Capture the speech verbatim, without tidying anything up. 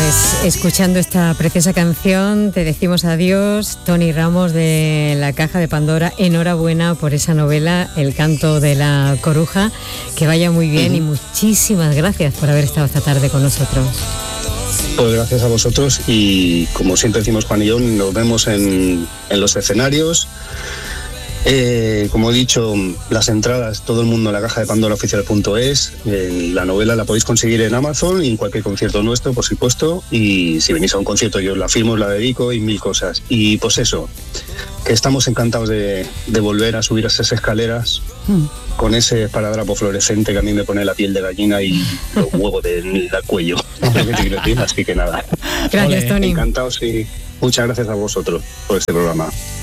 Pues escuchando esta preciosa canción te decimos adiós, Toni Ramos de La Caja de Pandora. Enhorabuena por esa novela, El canto de la coruja, que vaya muy bien. Uh-huh. Y muchísimas gracias por haber estado esta tarde con nosotros. Pues gracias a vosotros y como siempre decimos Juan y yo, nos vemos en, en los escenarios. Eh, como he dicho, las entradas, todo el mundo en la caja de Pandora oficial punto es. Eh, la novela la podéis conseguir en Amazon y en cualquier concierto nuestro, por supuesto. Y si venís a un concierto yo la firmo, la dedico y mil cosas. Y pues eso, que estamos encantados de, de volver a subir esas escaleras mm. con ese esparadrapo fluorescente que a mí me pone la piel de gallina y los huevos del cuello. Así que nada. Gracias, Toni. Encantados y muchas gracias a vosotros por este programa.